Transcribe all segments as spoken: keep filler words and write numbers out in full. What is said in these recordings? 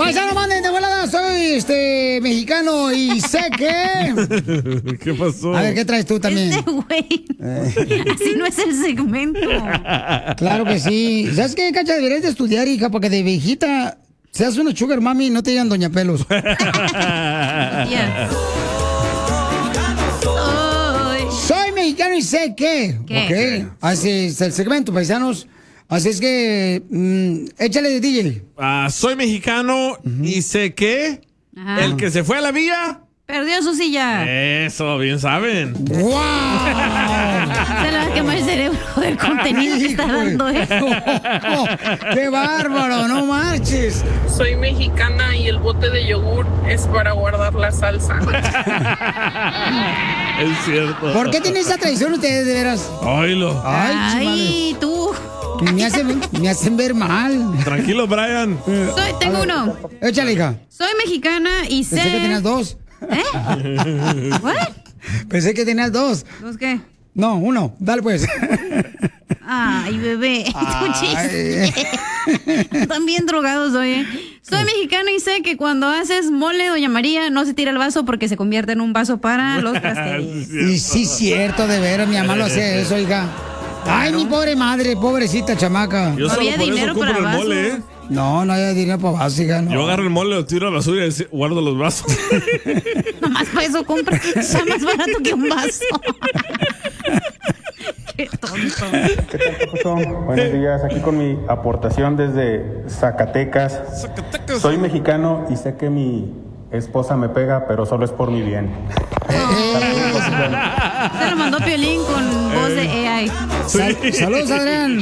Paisano, manden de volada, soy este mexicano y sé que... ¿Qué pasó? A ver, ¿qué traes tú también? Este güey. Eh. Así no es el segmento. Claro que sí. ¿Sabes qué, Cacha? Deberías de estudiar, hija, porque de viejita seas una sugar mami y no te digan doña pelos. Yeah. Soy mexicano y sé que... ¿Qué? Ok, así es el segmento, paisanos. Así es que, mmm, échale de D J. Uh, soy mexicano uh-huh. y sé que Ajá. el que se fue a la vía... perdió su silla. Eso, bien saben. ¡Wow! Se le va a quemar el cerebro del contenido Ay, que está dando eso. Oh, oh, ¡qué bárbaro! ¡No marches! Soy mexicana y el bote de yogur es para guardar la salsa. Es cierto. ¿Por qué tiene esa tradición ustedes, de veras? Oílo. Ay, Ay tú. Me hacen, me hacen ver mal. Tranquilo, Brian. Soy, tengo ver, uno. Échale, hija. Soy mexicana y sé... Pensé que tenías dos. ¿Eh? ¿What? Pensé que tenías dos. ¿Dos qué? No, uno. Dale, pues. Ay, bebé. Tu chiste. Están bien drogados hoy, ¿eh? Soy mexicano y sé que cuando haces mole, doña María, no se tira el vaso porque se convierte en un vaso para los pasteles. Y sí, cierto, de veras. Mi mamá lo hacía eso, hija. Ay, mi pobre madre, pobrecita chamaca. Yo no solo había por dinero eso compro para el vasos. mole, ¿eh? No, no había dinero para vasos, hija. No. Yo agarro el mole, lo tiro a la basura y guardo los vasos. Nomás para eso compra. Está más barato que un vaso. Qué tonto. ¿Qué tal, Papuchón? Buenos días, aquí con mi aportación desde Zacatecas. Zacatecas. Soy mexicano y sé que mi esposa me pega, pero solo es por mi bien. Se lo mandó Piolín con voz de A I. Sí. Sal- Saludos, Adrián.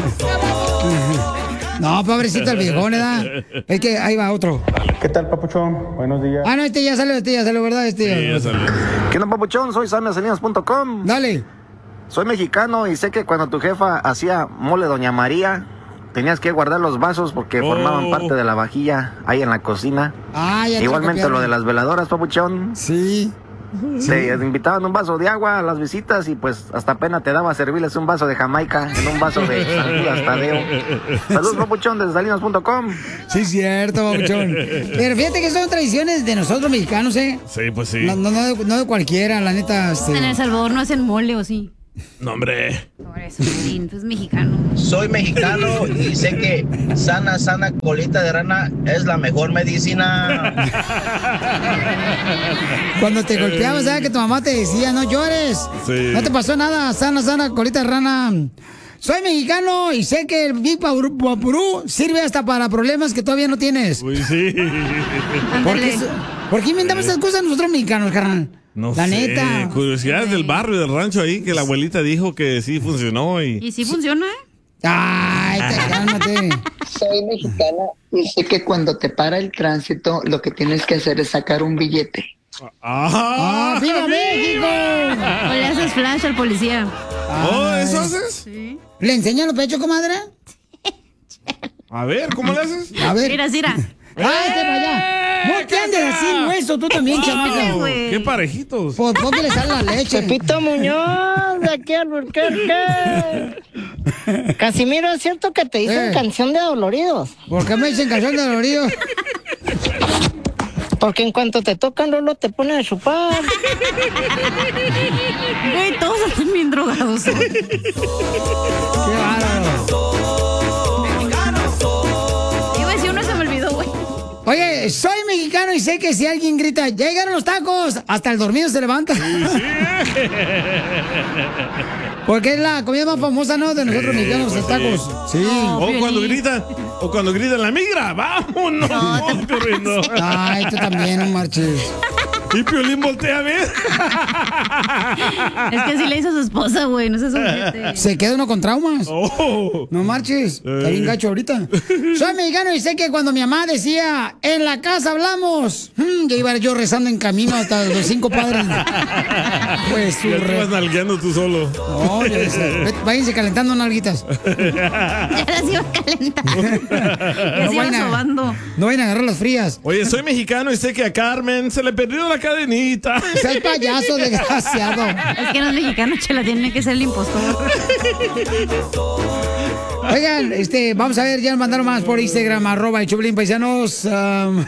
No, pobrecito el viejón, ¿verdad? Es que ahí va otro. ¿Qué tal, Papuchón? Buenos días. Ah, no, este ya salió, este ya salió, ¿verdad? Este Sí, ya salió. ¿Qué onda, Papuchón? Soy sammy salinas punto com. Dale. Soy mexicano y sé que cuando tu jefa hacía mole Doña María, tenías que guardar los vasos porque Oh. formaban parte de la vajilla ahí en la cocina. Ah, ya te Igualmente copiaron. lo de las veladoras, Papuchón. Sí. Te invitaban un vaso de agua a las visitas y pues hasta pena te daba servirles un vaso de Jamaica en un vaso de San Judas Tadeo. Saludos, Papuchón, desde salinas punto com. Sí, cierto, babuchón. Pero fíjate que son tradiciones de nosotros mexicanos, ¿eh? Sí, pues sí. No, no, no, de, no de cualquiera, la neta. Este... En El Salvador no hacen mole, ¿o sí? No, hombre. Por eso, Piolín, tú es mexicano. Soy mexicano y sé que sana, sana colita de rana es la mejor medicina. Cuando te golpeabas, ¿sabes? Que tu mamá te decía, no llores. Sí. No te pasó nada, sana, sana, colita de rana. Soy mexicano y sé que el Big Vaporú sirve hasta para problemas que todavía no tienes. Uy, sí. ¿Por qué, ¿Por qué inventamos esas cosas nosotros mexicanos, carnal? No La sé. neta. Curiosidades del barrio, del rancho ahí, que la abuelita dijo que sí funcionó. Y, ¿Y sí funciona, eh? Ay, te, cálmate. Soy mexicana y sé que cuando te para el tránsito, lo que tienes que hacer es sacar un billete. ¡Ah, viva México! O le haces flash al policía. ¿Oh, eso haces? Sí. ¿Le enseñan los pechos, comadre? A ver, ¿cómo le haces? A ver. Mira, mira. ¡Ay, te para allá! No te andes así, hueso, tú también, chamaca. ¡Qué parejitos! ¿Por qué le sale la leche? Pepito Muñoz, de aquí al Burquerque. Casimiro, ¿es cierto que te dicen Eh. canción de doloridos? ¿Por qué me dicen canción de doloridos? Porque en cuanto te tocan, Lolo te ponen a chupar. Güey, todos están bien drogados. ¡Qué bárbaro! Iba a decir uno, se me olvidó, güey. Oye, soy mexicano y sé que si alguien grita, ¡ya llegaron los tacos! Hasta el dormido se levanta. Sí, sí. Porque es la comida más famosa, ¿no? De nosotros Sí, mexicanos, pues los tacos. Sí. No. O Piolín. cuando gritan, o cuando gritan la migra, vámonos. No, te corriendo. Ay, tú también, no marches. Y Piolín voltea a ver. Es que así le hizo a su esposa, güey. No se ojete. Se queda uno con traumas. Oh. No marches. Está bien gacho ahorita. Soy mexicano y sé que cuando mi mamá decía, en la casa hablamos, mm, ya iba yo rezando en camino hasta los cinco padres. Pues su Ya te re... vas nalgueando tú solo. No, ya decía, "Vete, váyanse calentando nalguitas. Ya las iba calentando. Ya se iba vayan a- sobando. No vayan a agarrar las frías. Oye, soy mexicano y sé que a Carmen se le perdió la cadenita. Soy payaso, desgraciado. Es que no es mexicano, chela, tiene que ser el impostor. Oigan, este, vamos a ver, ya nos mandaron más por Instagram, arroba el Choplin Paisanos. Um,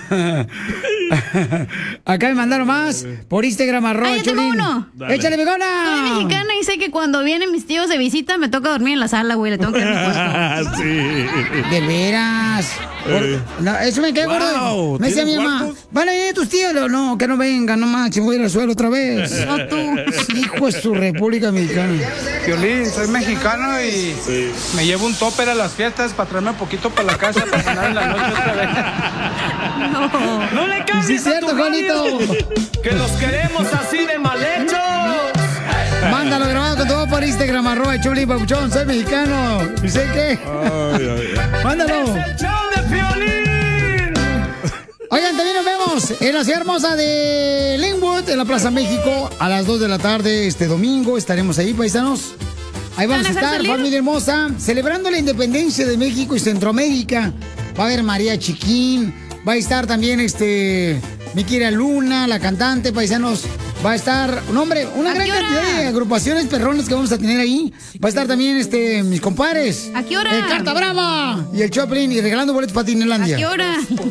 acá me mandaron más por Instagram, arroba ah, el Choplin. uno. ¡Échale, Begona! Soy mexicana y sé que cuando vienen mis tíos de visita me toca dormir en la sala, güey. Le tengo que dar mi puesto. Sí. De veras. Por, no, eso me quedé Wow, gordo. Me decía mi mamá, cuartos? ¿van a venir tus tíos? No, no, que no vengan, no manches, voy a ir al suelo otra vez. No tú. Hijo de su República Mexicana. Piolín, soy mexicano y sí. me llevo un topper a las fiestas para traerme un poquito para la casa para cenar en la noche otra vez. No. No le cambies Sí, cierto, a tu Juanito. que los queremos así de mal hechos. Mándalo grabado con todo por Instagram, arroba el Choplin Papuchón, soy mexicano. ¿Y sé qué? Ay, ay, ay. Mándalo. ¡Es el show de Piolín! Oigan, también nos vemos en la ciudad hermosa de Linwood, en la Plaza México, a las dos de la tarde este domingo. Estaremos ahí, paisanos. Ahí vamos a estar, familia hermosa, celebrando la independencia de México y Centroamérica. Va a haber María Chiquín, va a estar también este mi querida Luna, la cantante, paisanos. Va a estar, un hombre, una gran cantidad de agrupaciones perrones que vamos a tener ahí. Va a estar también este mis compadres. ¿A qué hora? El Carta Brava y el Choplin y regalando boletos para Tinelandia. ¿A qué hora?